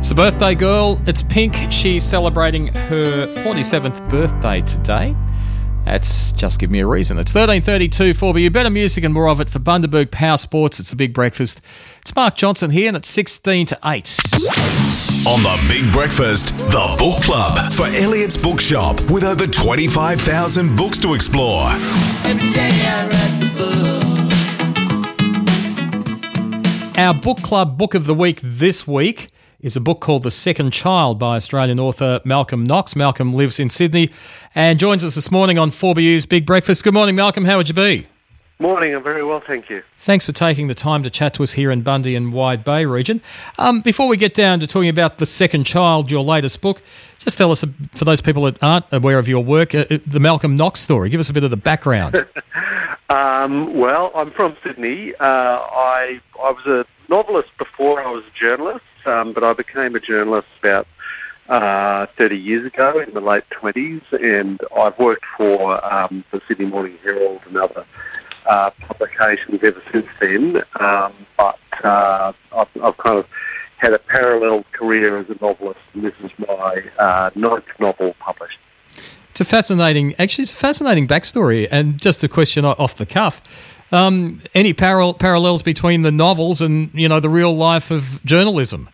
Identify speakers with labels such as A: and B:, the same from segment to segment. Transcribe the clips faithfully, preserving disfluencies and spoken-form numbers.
A: It's the birthday girl. It's Pink. She's celebrating her forty-seventh birthday today. That's just give me a reason. It's thirteen thirty-two for you. Better music and more of it for Bundaberg Power Sports. It's a big breakfast. It's Mark Johnson here, and it's sixteen to eight.
B: On the Big Breakfast, the Book Club for Elliot's Bookshop with over twenty-five thousand books to explore.
C: Every day I read the book.
A: Our book club book of the week this week is a book called The Second Child by Australian author Malcolm Knox. Malcolm lives in Sydney and joins us this morning on four B U's Big Breakfast. Good morning, Malcolm. How would you be?
D: Morning, I'm very well, thank you.
A: Thanks for taking the time to chat to us here in Bundy and Wide Bay region. Um, before we get down to talking about The Second Child, your latest book, just tell us, for those people that aren't aware of your work, uh, the Malcolm Knox story. Give us a bit of the background.
D: um, well, I'm from Sydney. Uh, I I was a novelist before I was a journalist, um, but I became a journalist about uh, thirty years ago in the late twenties, and I've worked for um, the Sydney Morning Herald and other uh, publications ever since then. Um, but uh, I've, I've kind of had a parallel career as a novelist, and this is my uh, ninth novel published.
A: It's a fascinating, actually, it's a fascinating backstory. And just a question off the cuff: um, any parallel parallels between the novels and, you know, the real life of journalism?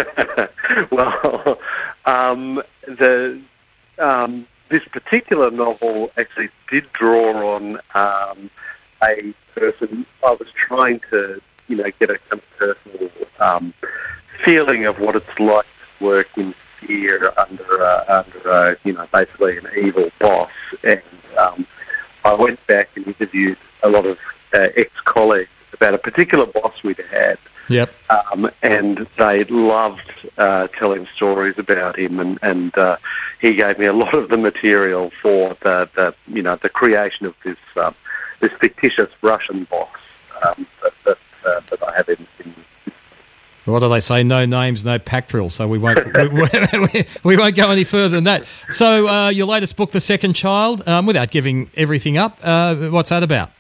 D: well, um, the um, this particular novel actually did draw on um, a person. I was trying to, you know, get a kind of personal um, feeling of what it's like to work in fear under, uh, under uh, you know, basically an evil boss. And um, I went back and interviewed a lot of uh, ex-colleagues about a particular boss we'd had.
A: Yep.
D: Um, and they loved uh, telling stories about him, and, and uh, he gave me a lot of the material for the, the you know, the creation of this um, this fictitious Russian boss um, that, that, uh, that I have in, in
A: What do they say? No names, no pack drill. So we won't we, we, we won't go any further than that. So uh, your latest book, The Second Child, um, without giving everything up, uh, what's that about?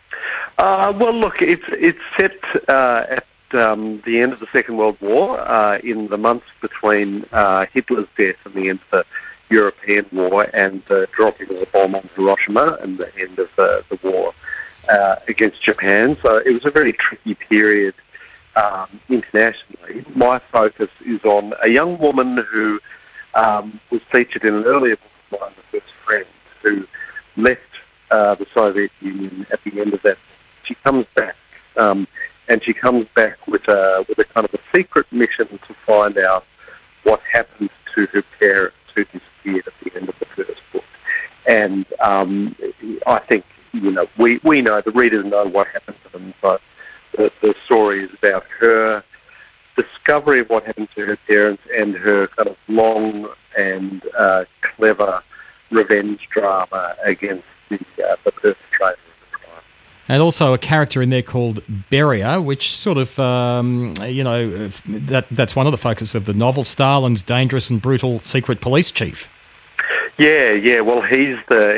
D: Uh, well, look, it's it's set uh, at um, the end of the Second World War, uh, in the months between uh, Hitler's death and the end of the European War and the dropping of the bomb on Hiroshima and the end of the, the war uh, against Japan. So it was a very tricky period. Um, internationally, my focus is on a young woman who um, was featured in an earlier book of mine, The First Friend, who left uh, the Soviet Union at the end of that. She comes back, um, and she comes back with a with a kind of a secret mission to find out what happened to her parents who disappeared at the end of the first book. And um, I think, you know, we we know, the readers know what happened to them, but The, the story is about her discovery of what happened to her parents and her kind of long and uh, clever revenge drama against the, uh, the perpetrator of the crime.
A: And also a character in there called Beria, which sort of, um, you know, that that's one of the focus of the novel, Stalin's dangerous and brutal secret police chief.
D: Yeah, yeah. Well, he's the